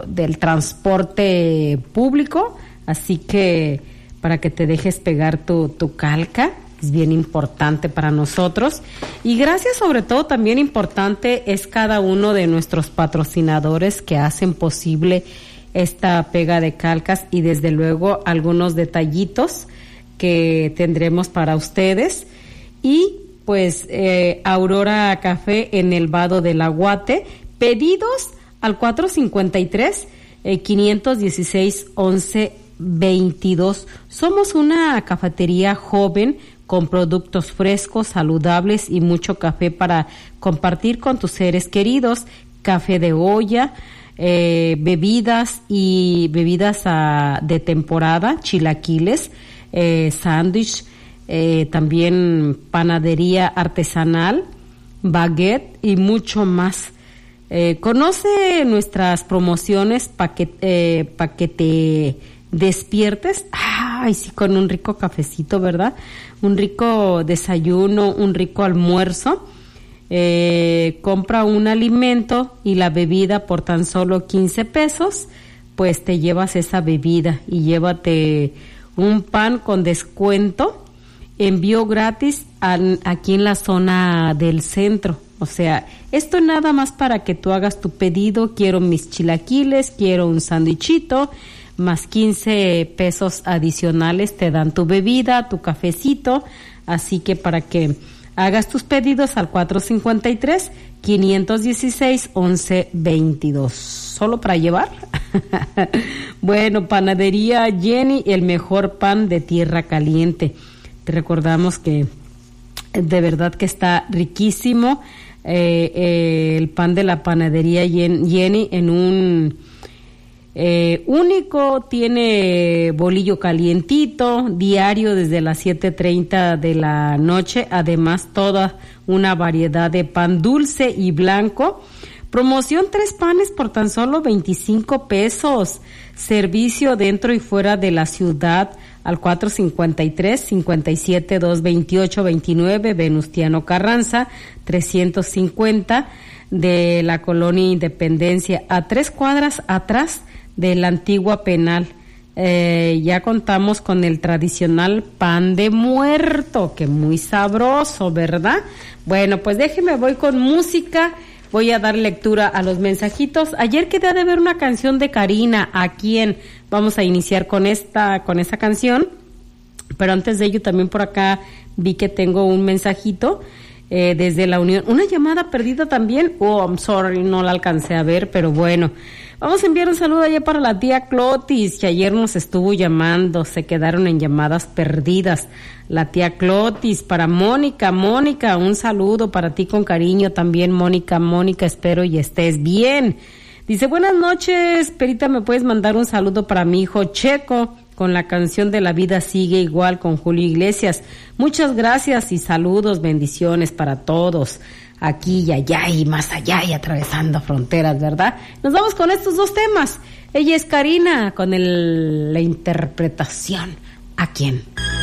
del transporte público, así que para que te dejes pegar tu calca, es bien importante para nosotros. Y gracias, sobre todo, también importante es cada uno de nuestros patrocinadores que hacen posible esta pega de calcas, y desde luego algunos detallitos que tendremos para ustedes. Y pues Aurora Café en el Vado del Aguate, pedidos al 453-516-1122. Somos una cafetería joven con productos frescos, saludables y mucho café para compartir con tus seres queridos. Café de olla, bebidas y bebidas de temporada, chilaquiles, sándwich, también panadería artesanal, baguette y mucho más. Conoce nuestras promociones para que te despiertes, ay sí, con un rico cafecito, ¿verdad? Un rico desayuno, un rico almuerzo. Compra un alimento y la bebida por tan solo 15 pesos, pues te llevas esa bebida y llévate un pan con descuento, envío gratis aquí en la zona del centro. O sea, esto nada más para que tú hagas tu pedido. Quiero mis chilaquiles, quiero un sándwichito, más 15 pesos adicionales te dan tu bebida, tu cafecito. Así que para que hagas tus pedidos al 453-516-1122. ¿Solo para llevar? Bueno, Panadería Jenny, el mejor pan de Tierra Caliente. Te recordamos que de verdad que está riquísimo el pan de la Panadería Jenny en un único. Tiene bolillo calientito, diario desde las 7:30 de la noche. Además, toda una variedad de pan dulce y blanco. Promoción 3 panes por tan solo 25 pesos. Servicio dentro y fuera de la ciudad al 453-57-228-29 Venustiano Carranza, 350 de la Colonia Independencia, a 3 cuadras atrás de la antigua penal. Ya contamos con el tradicional pan de muerto, que muy sabroso, ¿verdad? Bueno, pues déjeme, voy con música. Voy a dar lectura a los mensajitos. Ayer quedé de ver una canción de Karina, a quien vamos a iniciar con esta canción. Pero antes de ello, también por acá vi que tengo un mensajito desde la Unión. Una llamada perdida también. Oh, I'm sorry, no la alcancé a ver, pero bueno. Vamos a enviar un saludo allá para la tía Clotis, que ayer nos estuvo llamando, se quedaron en llamadas perdidas. La tía Clotis, para Mónica, un saludo para ti con cariño también, Mónica, espero y estés bien. Dice, buenas noches, Perita, ¿me puedes mandar un saludo para mi hijo Checo con la canción de La Vida Sigue Igual con Julio Iglesias? Muchas gracias y saludos, bendiciones para todos. Aquí y allá y más allá y atravesando fronteras, ¿verdad? Nos vamos con estos 2 temas. Ella es Karina con la interpretación. ¿A quién?